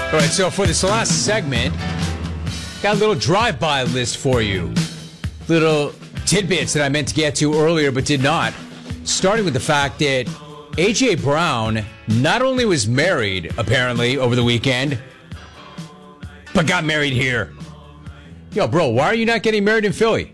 All right, so for this last segment, got a little drive-by list for you. Little tidbits that I meant to get to earlier but did not. Starting with the fact that A.J. Brown not only was married, apparently, over the weekend, but got married here. Yo, bro, why are you not getting married in Philly?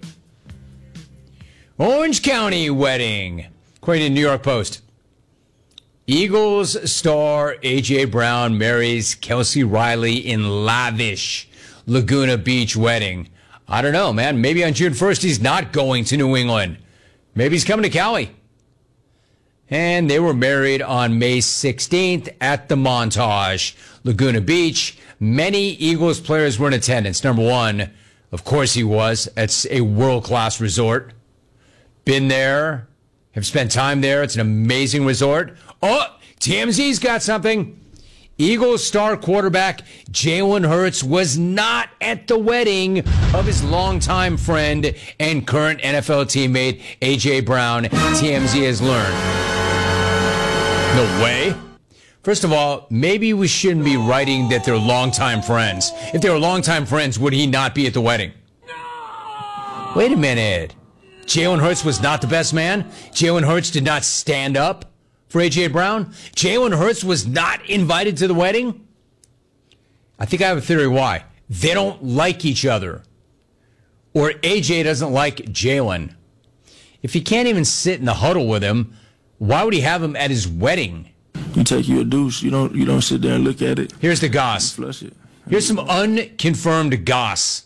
Orange County wedding, according to the New York Post. Eagles star A.J. Brown marries Kelsey Riley in lavish Laguna Beach wedding. I don't know, man. Maybe on June 1st he's not going to New England. Maybe he's coming to Cali. And they were married on May 16th at the Montage, Laguna Beach. Many Eagles players were in attendance. Number one, of course he was. It's a world-class resort. Been there. Have spent time there. It's an amazing resort. Oh, TMZ's got something. Eagles star quarterback Jalen Hurts was not at the wedding of his longtime friend and current NFL teammate A.J. Brown, TMZ has learned. No way. First of all, maybe we shouldn't be writing that they're longtime friends. If they were longtime friends, would he not be at the wedding? No. Wait a minute. Jalen Hurts was not the best man? Jalen Hurts did not stand up for A.J. Brown? Jalen Hurts was not invited to the wedding? I think I have a theory why. They don't like each other. Or A.J. doesn't like Jalen. If he can't even sit in the huddle with him, why would he have him at his wedding? You take your deuce. You don't sit there and look at it. Here's the goss. Flush it. Here's some unconfirmed goss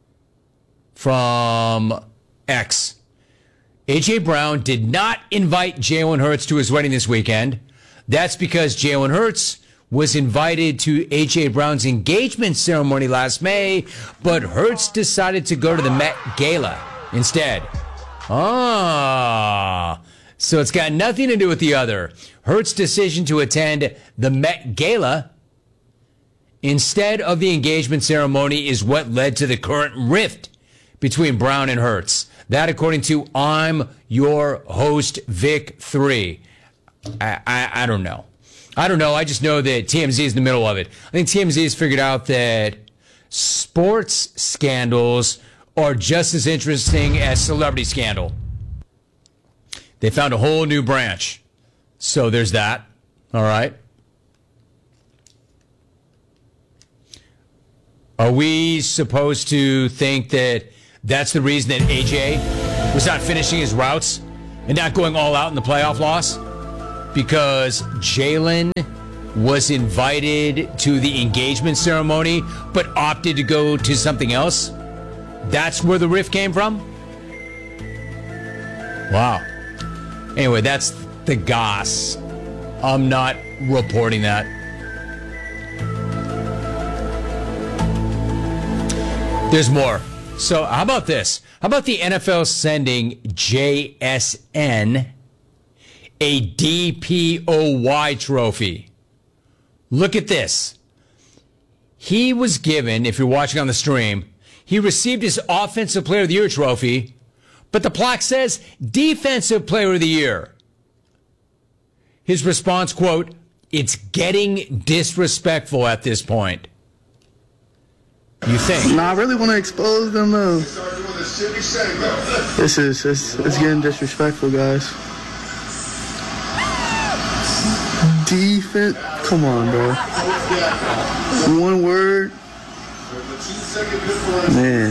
from X. A.J. Brown did not invite Jalen Hurts to his wedding this weekend. That's because Jalen Hurts was invited to A.J. Brown's engagement ceremony last May, but Hurts decided to go to the Met Gala instead. So it's got nothing to do with the other. Hurts' decision to attend the Met Gala instead of the engagement ceremony is what led to the current rift between Brown and Hurts. That, according to I'm Your Host, Vic 3. I don't know. I don't know. I just know that TMZ is in the middle of it. I think TMZ has figured out that sports scandals are just as interesting as celebrity scandal. They found a whole new branch. So there's that. All right. Are we supposed to think that that's the reason that AJ was not finishing his routes and not going all out in the playoff loss? Because Jalen was invited to the engagement ceremony but opted to go to something else? That's where the rift came from? Wow. Anyway, that's the goss. I'm not reporting that. There's more. So how about this? How about the NFL sending JSN a DPOY trophy? Look at this. He was given, if you're watching on the stream, he received his Offensive Player of the Year trophy, but the plaque says Defensive Player of the Year. His response, quote, "It's getting disrespectful at this point." You think? No, I really want to expose them, though. It's getting disrespectful, guys. Defense. Come on, bro. One word. Man.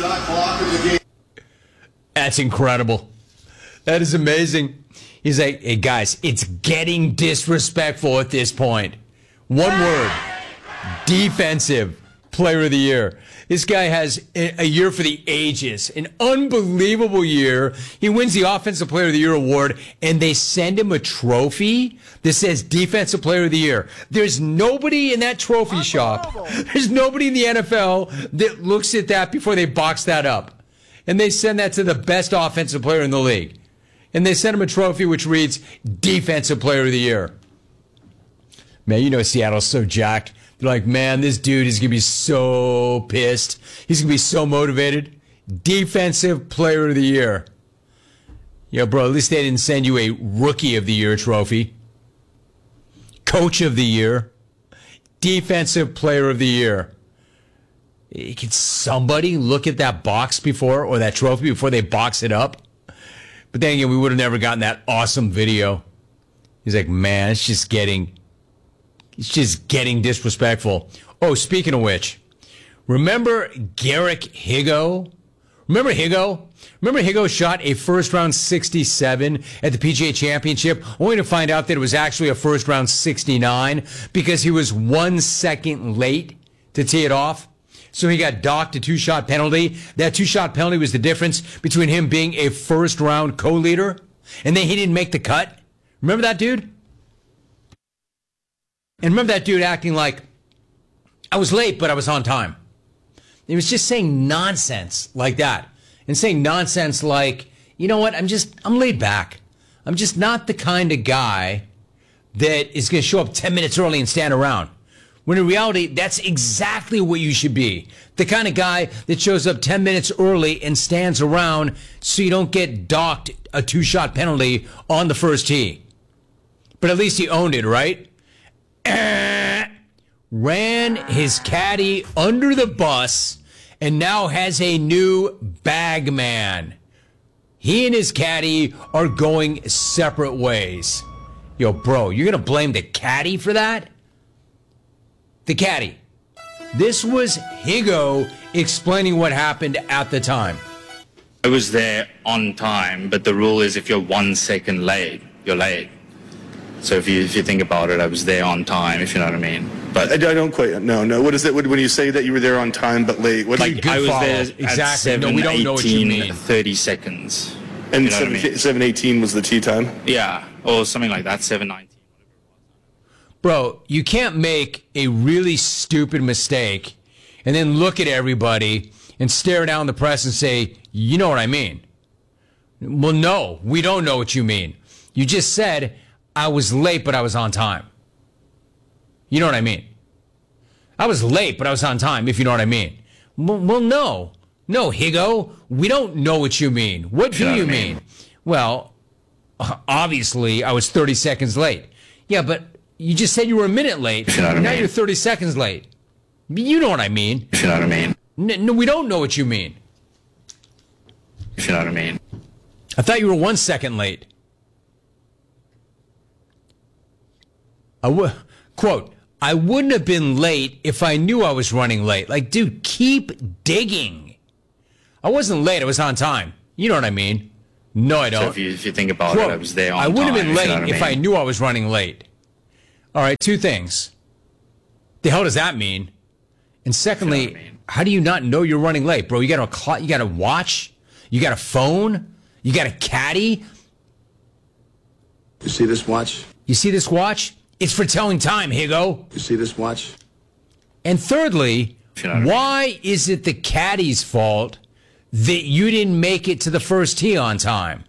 That's incredible. That is amazing. He's like, hey, guys, it's getting disrespectful at this point. One word. Defensive Player of the Year. This guy has a year for the ages. An unbelievable year. He wins the Offensive Player of the Year award, and they send him a trophy that says Defensive Player of the Year. There's nobody in that trophy shop. There's nobody in the NFL that looks at that before they box that up. And they send that to the best offensive player in the league. And they send him a trophy which reads Defensive Player of the Year. Man, you know Seattle's so jacked. They're like, man, this dude is going to be so pissed. He's going to be so motivated. Defensive Player of the Year. Yo, bro, at least they didn't send you a Rookie of the Year trophy. Coach of the Year. Defensive Player of the Year. Could somebody look at that box before, or that trophy before they box it up? But then again, we would have never gotten that awesome video. He's like, man, it's just getting disrespectful. Oh, speaking of which, remember Garrick Higo? Remember Higo? Remember Higo shot a first-round 67 at the PGA Championship, only to find out that it was actually a first-round 69 because he was 1 second late to tee it off. So he got docked a 2-shot penalty. That 2-shot penalty was the difference between him being a first-round co-leader and then he didn't make the cut. Remember that dude? And remember that dude acting like, I was late, but I was on time. He was just saying nonsense like that. And saying nonsense like, you know what, I'm laid back. I'm just not the kind of guy that is going to show up 10 minutes early and stand around. When in reality, that's exactly what you should be. The kind of guy that shows up 10 minutes early and stands around so you don't get docked a 2-shot penalty on the first tee. But at least he owned it, right? Ran his caddy under the bus and now has a new bag man. He and his caddy are going separate ways. Yo, bro, you're going to blame the caddy for that? The caddy. This was Higo explaining what happened at the time. I was there on time, but the rule is if you're 1 second late, you're late. So if you think about it, I was there on time, if you know what I mean. But I don't quite. No. What is it when you say that you were there on time but late? What like I was there at 7, we don't know what you mean. 30 seconds. And you know 7:18 was the tee time? Yeah, or something like that, 7:19. Bro, you can't make a really stupid mistake and then look at everybody and stare down the press and say, you know what I mean. Well, no, we don't know what you mean. You just said, I was late, but I was on time. You know what I mean? I was late, but I was on time, if you know what I mean. Well, no. No, Higo, we don't know what you mean. What do you mean? Well, obviously, I was 30 seconds late. Yeah, but you just said you were a minute late. Now you're 30 seconds late. You know what I mean. You know what I mean. No, we don't know what you mean. You know what I mean. I thought you were 1 second late. Quote, I wouldn't have been late if I knew I was running late. Like, dude, keep digging. I wasn't late. I was on time. You know what I mean. No, I don't. So if you think about it, I was there on time. I would have been late if I mean. knew I was running late. All right, 2 things. The hell does that mean? And secondly, how do you not know you're running late, bro? You got a clock, you got a watch, you got a phone, you got a caddy. You see this watch? You see this watch? It's for telling time, Higo. You see this watch? And thirdly, why is it the caddy's fault that you didn't make it to the first tee on time?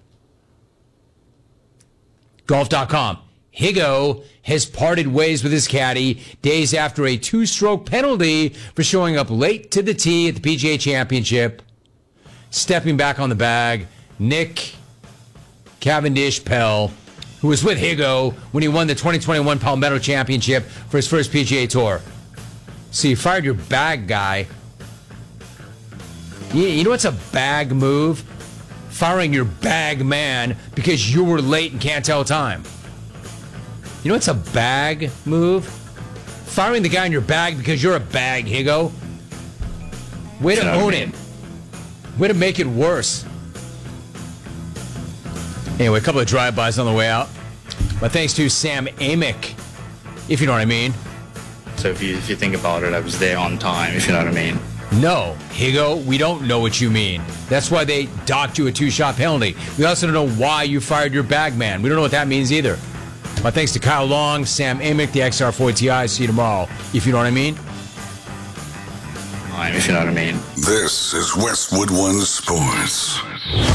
Golf.com. Higo has parted ways with his caddy days after a 2-stroke penalty for showing up late to the tee at the PGA Championship. Stepping back on the bag, Nick Cavendish Pell, who was with Higo when he won the 2021 Palmetto Championship for his first PGA Tour. So you fired your bag guy. You know what's a bag move? Firing your bag man because you were late and can't tell time. You know what's a bag move? Firing the guy in your bag because you're a bag, Higo. Way to own it. Way to make it worse. Anyway, a couple of drive-bys on the way out. But thanks to Sam Amick, if you know what I mean. So if you think about it, I was there on time, if you know what I mean. No, Higo, we don't know what you mean. That's why they docked you a 2-shot penalty. We also don't know why you fired your bag man. We don't know what that means either. My thanks to Kyle Long, Sam Amick, the XR4 Ti. See you tomorrow, if you know what I mean. If you know what I mean. This is Westwood One Sports.